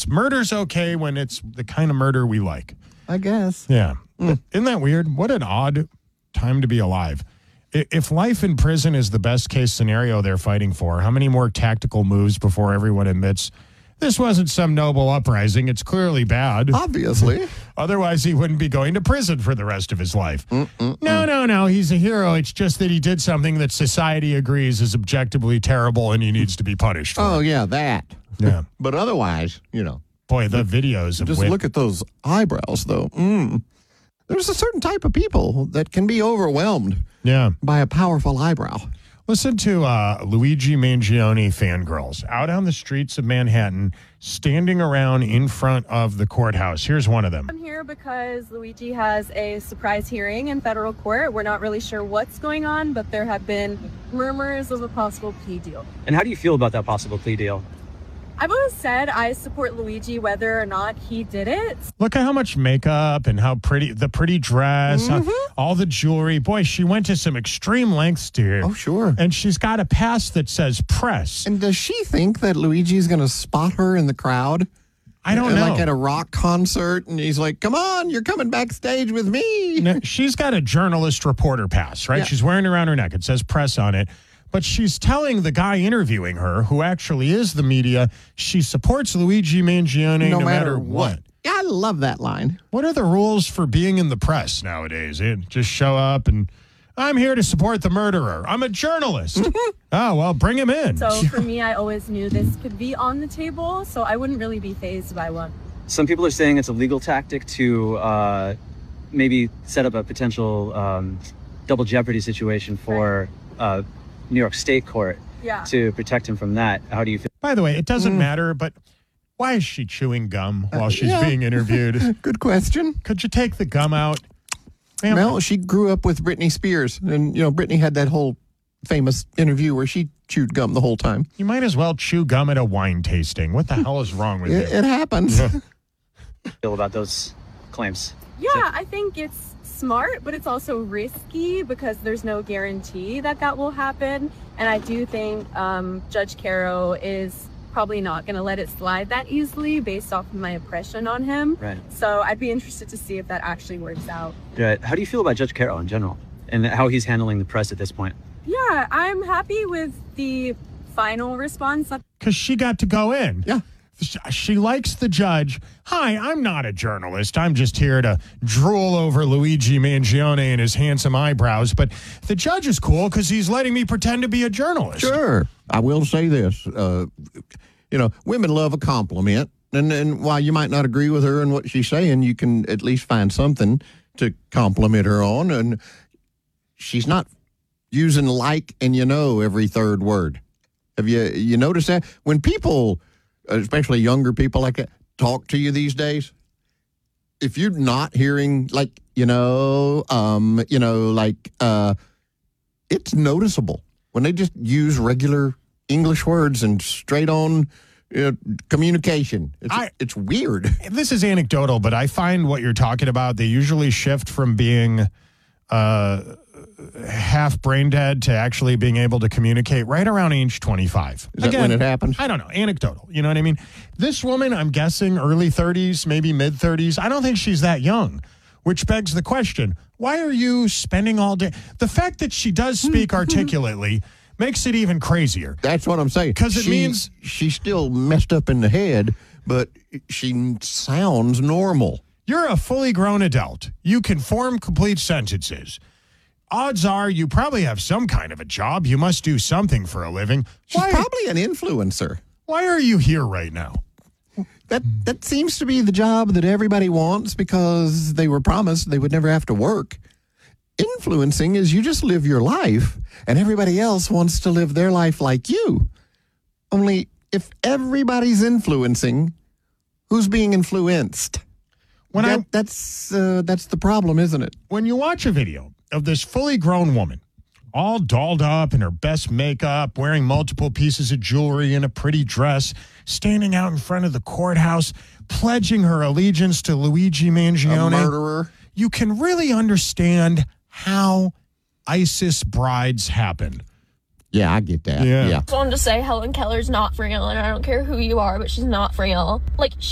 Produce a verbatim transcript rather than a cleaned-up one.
limits. Murder's okay when it's the kind of murder we like. I guess. Yeah. Mm. Isn't that weird? What an odd time to be alive. If life in prison is the best case scenario they're fighting for, how many more tactical moves before everyone admits this wasn't some noble uprising? It's clearly bad. Obviously. Otherwise, he wouldn't be going to prison for the rest of his life. Mm-mm-mm. No, no, no. He's a hero. It's just that he did something that society agrees is objectively terrible and he needs to be punished for. Oh, yeah, that. Yeah. But otherwise, you know. Boy, the videos of Just wit- look at those eyebrows, though. Mm. There's a certain type of people that can be overwhelmed yeah. by a powerful eyebrow. Listen to uh, Luigi Mangione fangirls out on the streets of Manhattan, standing around in front of the courthouse. Here's one of them. I'm here because Luigi has a surprise hearing in federal court. We're not really sure what's going on, but there have been murmurs of a possible plea deal. And how do you feel about that possible plea deal? I've always said I support Luigi whether or not he did it. Look at how much makeup and how pretty, the pretty dress, Mm-hmm. uh, all the jewelry. Boy, she went to some extreme lengths to Oh, sure. And she's got a pass that says press. And does she think that Luigi's going to spot her in the crowd? I don't Uh, know. Like at a rock concert, and he's like, come on, you're coming backstage with me. Now, she's got a journalist reporter pass, right? Yeah. She's wearing it around her neck. It says press on it. But she's telling the guy interviewing her, who actually is the media, she supports Luigi Mangione no, matter what. Yeah, I love that line. What are the rules for being in the press nowadays? Eh, Just show up and, I'm here to support the murderer. I'm a journalist. Oh, well, bring him in. So for me, I always knew this could be on the table, so I wouldn't really be fazed by one. Some people are saying it's a legal tactic to uh, maybe set up a potential um, double jeopardy situation for uh, New York State Court Yeah. to protect him from that. How do you feel? By the way, it doesn't Mm. matter, but why is she chewing gum while she's yeah. being interviewed? Good question. Could you take the gum out? Man, Well, she grew up with Britney Spears, and, you know, Britney had that whole famous interview where she chewed gum the whole time. you might as well chew gum at a wine tasting. What the hell is wrong with It, you? it happens. Feel about those claims? Yeah, I think it's smart, but it's also risky because there's no guarantee that that will happen. And I do think um, Judge Caro is probably not going to let it slide that easily based off of my impression on him. Right. So I'd be interested to see if that actually works out. Right. How do you feel about Judge Caro in general and how he's handling the press at this point? Yeah, I'm happy with the final response. Because she got to go in. Yeah. She likes the judge. Hi, I'm not a journalist. I'm just here to drool over Luigi Mangione and his handsome eyebrows. But the judge is cool because he's letting me pretend to be a journalist. Sure. I will say this. Uh, you know, women love a compliment. And, and while you might not agree with her and what she's saying, you can at least find something to compliment her on. And she's not using like and you know every third word. Have you you noticed that? When people, especially younger people like that, talk to you these days, if you're not hearing like, you know, um, you know, like, uh, it's noticeable when they just use regular English words and straight on uh, communication. It's, I- it's weird. This is anecdotal, but I find what you're talking about, they usually shift from being uh, half brain dead to actually being able to communicate right around age twenty-five. Is that when it happens? I don't know. Anecdotal. You know what I mean? This woman, I'm guessing early thirties, maybe mid thirties. I don't think she's that young, which begs the question, why are you spending all day? The fact that she does speak articulately makes it even crazier. That's what I'm saying. 'Cause it She- means- she's still messed up in the head, but she sounds normal. You're a fully grown adult. You can form complete sentences. Odds are you probably have some kind of a job. You must do something for a living. She's Why, probably an influencer. why are you here right now? That that seems to be the job that everybody wants because they were promised they would never have to work. Influencing is you just live your life, and everybody else wants to live their life like you. Only if everybody's influencing, who's being influenced? When That- I that's uh, that's the problem, isn't it? when you watch a video of this fully grown woman, all dolled up in her best makeup, wearing multiple pieces of jewelry in a pretty dress, standing out in front of the courthouse, pledging her allegiance to Luigi A Mangione, murderer. you can really understand how ISIS brides happen. Yeah, I get that. Yeah. yeah. just wanted to say Helen Keller's not for real, and I don't care who you are, but she's not for real. Like,